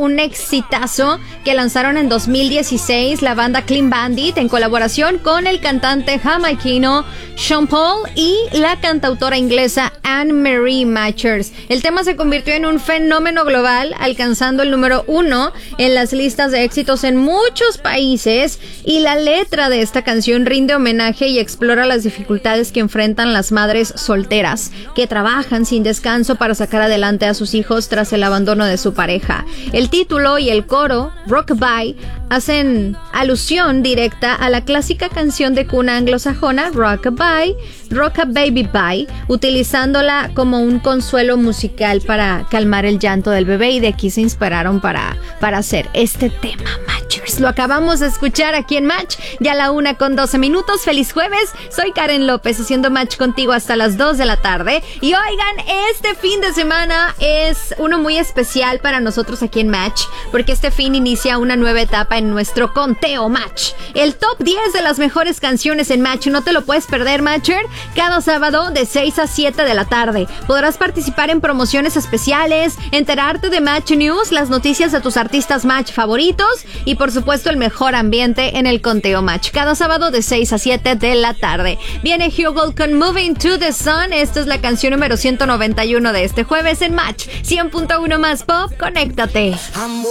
un exitazo que lanzaron en 2016 la banda Clean Bandit en colaboración con el cantante jamaiquino Sean Paul y la cantautora inglesa Anne-Marie Matchers. El tema se convirtió en un fenómeno global, alcanzando el número 1 en las listas de éxitos en muchos países, y la letra de esta canción rinde homenaje y explora las dificultades que enfrentan las madres solteras que trabajan sin descanso para sacar adelante a sus hijos tras el abandono de su pareja. El título y el coro, Rockabye, hacen alusión directa a la clásica canción de cuna anglosajona Rockabye, Rock-a-Baby Bye, utilizándola como un consuelo musical para calmar el llanto del bebé, y de aquí se inspiraron para hacer este tema, Matchers. Lo acabamos de escuchar aquí en Match, ya a la 1:12. Feliz jueves, soy Karen López haciendo Match contigo hasta las 2 de la tarde. Y oigan, este fin de semana es uno muy especial para nosotros aquí en Match, porque este fin inicia una nueva etapa en nuestro conteo Match, el top 10 de las mejores canciones en Match. No te lo puedes perder, Matcher. Cada sábado de 6 a 7 de la tarde podrás participar en promociones especiales, enterarte de Match News, las noticias de tus artistas Match favoritos y por supuesto el mejor ambiente en el conteo Match. Cada sábado de 6 a 7 de la tarde. Viene Hugel con Moving to the Sun. Esta es la canción número 191 de este jueves en Match 100.1 más pop. Conéctate.